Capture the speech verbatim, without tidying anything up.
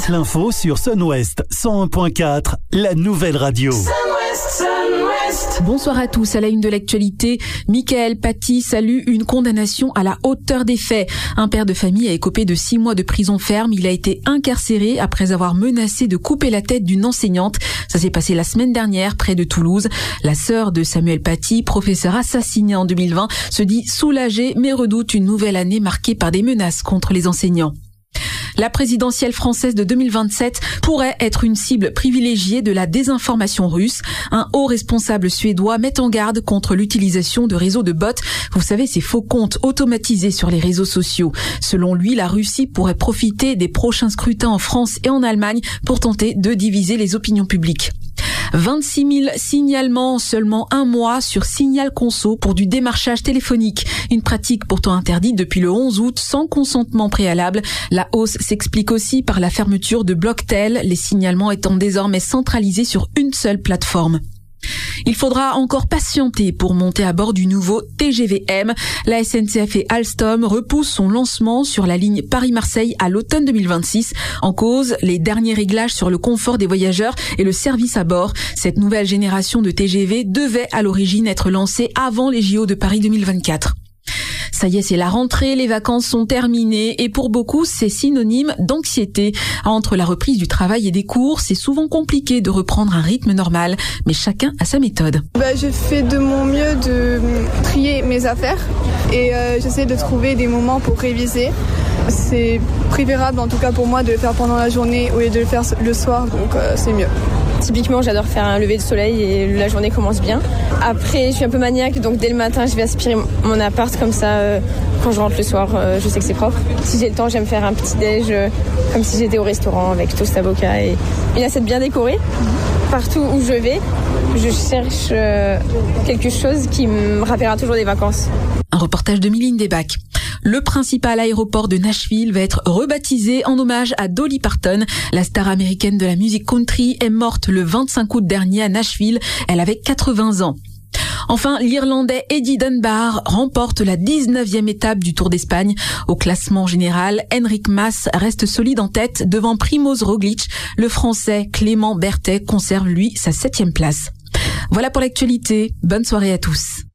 Toute l'info sur Sun-Ouest cent un point quatre, la nouvelle radio. Sun-Ouest, Sun-Ouest. Bonsoir à tous. À la une de l'actualité, Michael Paty salue une condamnation à la hauteur des faits. Un père de famille a écopé de six mois de prison ferme. Il a été incarcéré après avoir menacé de couper la tête d'une enseignante. Ça s'est passé la semaine dernière près de Toulouse. La sœur de Samuel Paty, professeur assassiné en deux mille vingt, se dit soulagée mais redoute une nouvelle année marquée par des menaces contre les enseignants. La présidentielle française de deux mille vingt-sept pourrait être une cible privilégiée de la désinformation russe. Un haut responsable suédois met en garde contre l'utilisation de réseaux de bots. Vous savez, ces faux comptes automatisés sur les réseaux sociaux. Selon lui, la Russie pourrait profiter des prochains scrutins en France et en Allemagne pour tenter de diviser les opinions publiques. vingt-six mille signalements en seulement un mois sur Signal Conso pour du démarchage téléphonique. Une pratique pourtant interdite depuis le onze août sans consentement préalable. La hausse s'explique aussi par la fermeture de Blocktel, les signalements étant désormais centralisés sur une seule plateforme. Il faudra encore patienter pour monter à bord du nouveau T G V M. La S N C F et Alstom repoussent son lancement sur la ligne Paris-Marseille à l'automne deux mille vingt-six. En cause, les derniers réglages sur le confort des voyageurs et le service à bord. Cette nouvelle génération de T G V devait à l'origine être lancée avant les J O de Paris deux mille vingt-quatre. Ça y est, c'est la rentrée, les vacances sont terminées et pour beaucoup, c'est synonyme d'anxiété. Entre la reprise du travail et des cours, c'est souvent compliqué de reprendre un rythme normal, mais chacun a sa méthode. Bah, je fais de mon mieux de trier mes affaires et euh, j'essaie de trouver des moments pour réviser. C'est préférable en tout cas pour moi de le faire pendant la journée au lieu de le faire le soir, donc euh, c'est mieux. Typiquement, j'adore faire un lever de soleil et la journée commence bien. Après, je suis un peu maniaque, donc dès le matin, je vais aspirer mon appart comme ça. Euh, quand je rentre le soir, euh, je sais que c'est propre. Si j'ai le temps, j'aime faire un petit déj euh, comme si j'étais au restaurant avec toast avocat et une assiette bien décorée. Partout où je vais, je cherche euh, quelque chose qui me rappellera toujours des vacances. Un reportage de Mylène Desbacs. Le principal aéroport de Nashville va être rebaptisé en hommage à Dolly Parton. La star américaine de la musique country est morte le vingt-cinq août dernier à Nashville. Elle avait quatre-vingts ans. Enfin, l'Irlandais Eddie Dunbar remporte la dix-neuvième étape du Tour d'Espagne. Au classement général, Enric Mas reste solide en tête devant Primoz Roglic. Le Français Clément Berthet conserve, lui, sa septième place. Voilà pour l'actualité. Bonne soirée à tous.